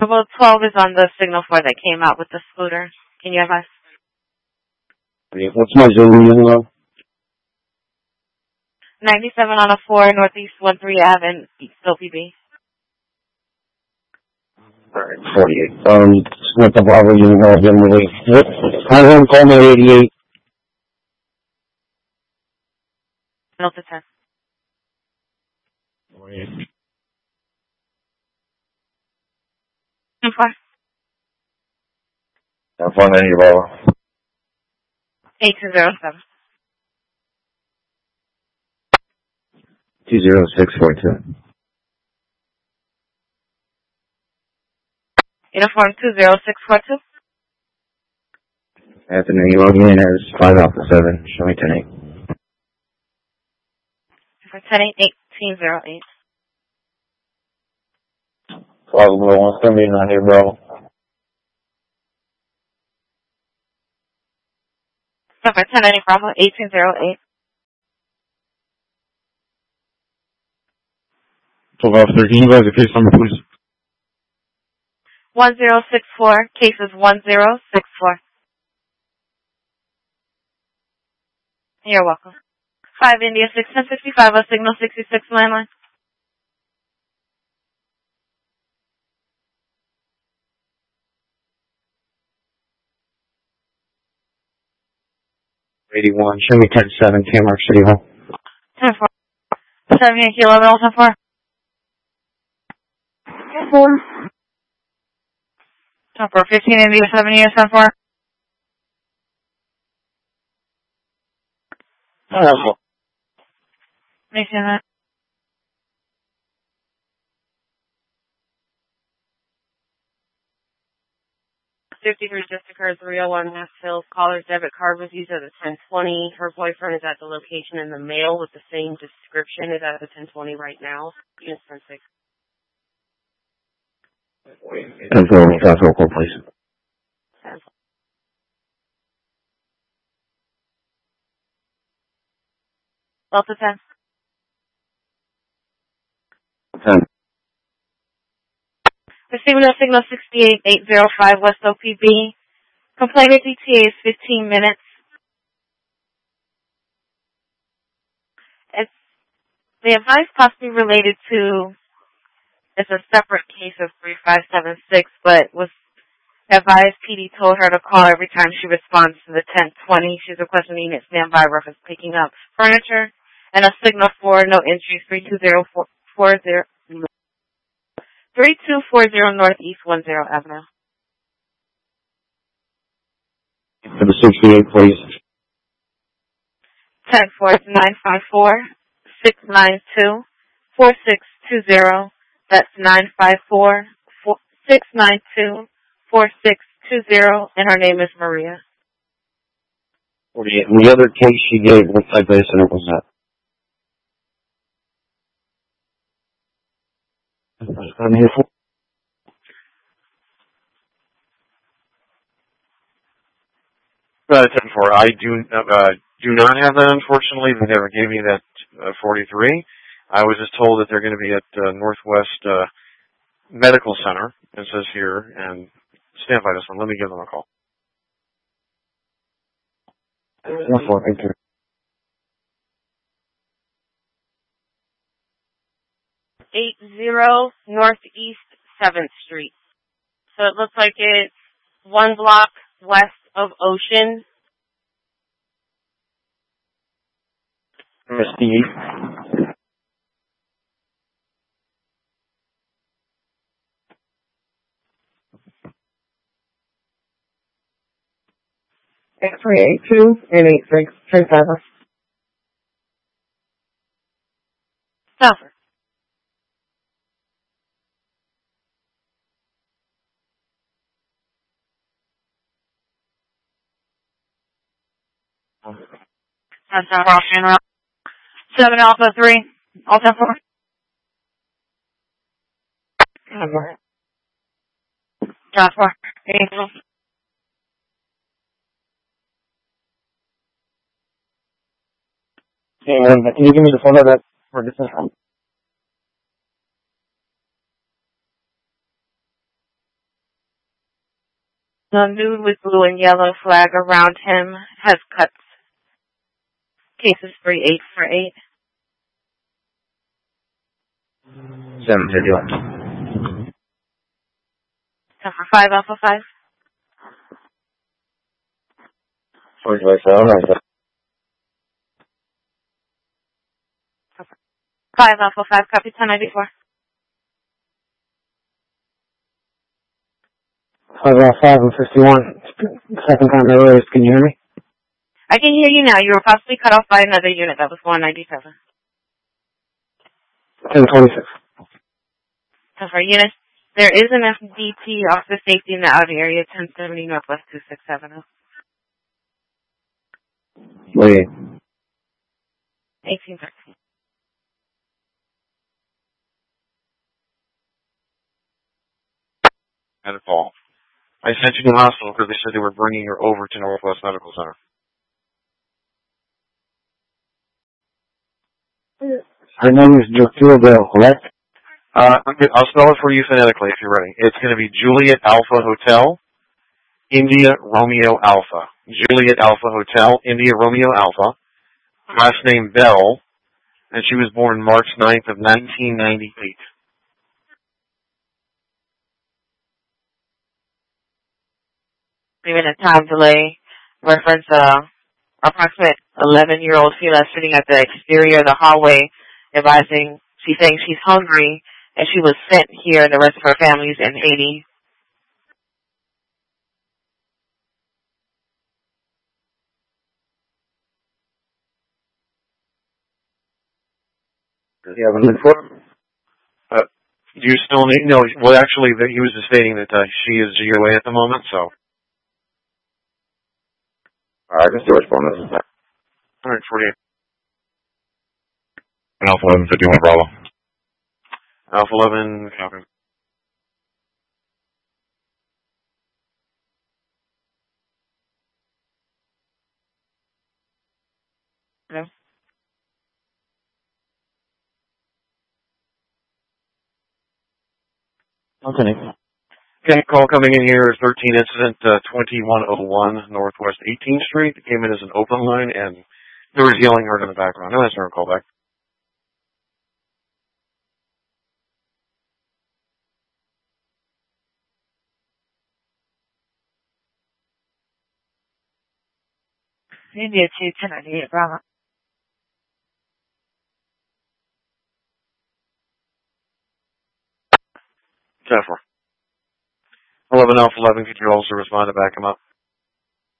Level 12 is on the signal 4 that came out with the scooter. Can you have us? What's my Zulu number? 97 on a 4, Northeast 13 Ave in Eastville, PB. Alright, 48. What the Bravo you know, generally. Have him call me 88. Delta 10. 48. 4. Have fun, any Bravo. 8207. 20642. Uniform 20642. Anthony, you log in as 5 Alpha 7. Show me 10-8. For 10-8-1808. Bravo, 179 here, Bravo. So for 10-8 Bravo, 1808. 12 Alpha 13, guys, the case number, please. 1064, cases 1064. You're welcome. 5 India 61065, a signal 66 landline. '81, show me 10-7, Tamarack City Hall. 10-4. 7 Yankee 11 also 4. 4. 10-4, 15 India 7 India 7-4. 4. Making that. Safety breach just occurred 301 Mass Hills. Caller's debit card was used at the 1020. Her boyfriend is at the location in the mail with the same description. Is at the 1020 right now. Unit 10-6. 10-4, fast roll call, please. 10-4. Delta 10. 10. Receiving a signal 68805 West OPB. Complainant ETA is 15 minutes. The advice possibly related to, it's a separate case of 3576, but was advised PD told her to call every time she responds to the 1020. She's requesting unit standby reference picking up furniture and a signal for no entries 3240 Northeast 10 Avenue. For the 68, please. 10-4, 954-692-4620. That's 954-692-4620, and her name is Maria. 48. And the other case she gave, what type of incident was that? I'm here for. That's 10-4. I do not have that, unfortunately. They never gave me that 43. I was just told that they're going to be at Northwest Medical Center, it says here, and stand by this one. Let me give them a call. 10-4, thank you. 80 Northeast 7th Street. So it looks like it's 1 block west of Ocean. Steve. Eight 382 and 86 Trade Suffer. That's not Ross 7 Alpha 3, Alpha 4. Alpha 4. Angel. Hey, can you give me the phone number for this one? The nude with blue and yellow flag around him has cuts. Cases 3848. 751. 5 Alpha 5. 45, 5 Alpha 5, copy 1094. 5 and 51. Second time I raised, can you hear me? I can hear you now. You were possibly cut off by another unit. That was 197. 1026. So for units, there is an FDT officer safety in the outer area, 1070 Northwest 2670. Wait. 1813. Had a call. I sent you to the hospital because they said they were bringing her over to Northwest Medical Center. Her name is Joshua Bell, correct? I'll spell it for you phonetically if you're ready. It's going to be Juliet Alpha Hotel, India Romeo Alpha. Juliet Alpha Hotel, India Romeo Alpha. Last name Bell, and she was born March 9th of 1998. Even a time delay. Reference approximate 11-year-old female sitting at the exterior of the hallway, advising she's saying she's hungry and she was sent here and the rest of her family's in Haiti. Does he have a link for him? Do you still need? No. Well, actually, he was just stating that she is GOA at the moment. So. Alright, let's see which phone this is. All right, 48. Alpha 11, 51 Bravo. Alpha 11, copy. Hello? Okay. Okay, call coming in here is 13 incident 2101 Northwest 18th Street. It came in as an open line, and there was yelling heard in the background. No answer, call back. India 21098 Bravo. Jennifer. 11 Alpha 11, could you also respond to back him up?